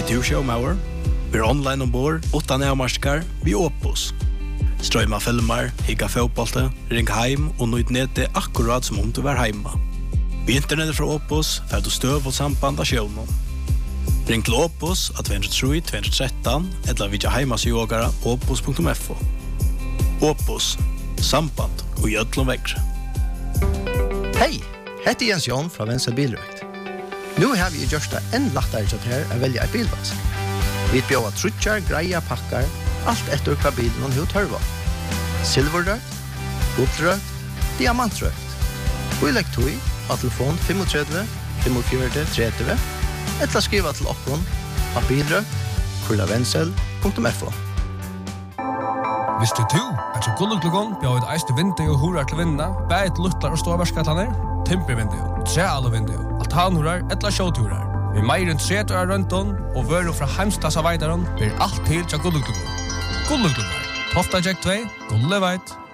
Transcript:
du showmauer. Vi online ombord, utan avmarskar, vi Opus. Strøyma filmer, higga fotbollte, ring heim og nøyd nete akkurat som om du var heima. Vi internettet fra Opus får du støv og samband av sjøvnen. Ring til Opus av 203-213 eller vidja heimasjågara opus.fo. Opus, samband og gjødlom vekkre. Hei, hette Jens Jon fra Venstre Bilrøkt. Nå har vi gjort det enn lettere til her å velge et bilvask. Vi bjør trutjar, greia, pakkar, alt etter hva bilen og hva tørva. Silverrøkt, guldrøkt, diamantrøkt. Og i lekktøy av telefon 35 45 30 eller skriva til oppgånd av bilrøkt@vensel.fo. Visste du at så gulluglugon bjør et eiste vindu og horar til vinna, bæt luttar og ståverskatlaner, timpervindu, trealo vindu, altanhorar eller sjåturar. Vi meir enn 30 år rønton og vøru fra heimstasa veidaron blir alt til tja gulluglugon. Gulluglugon, Tofta Jack 2, Gulleveit.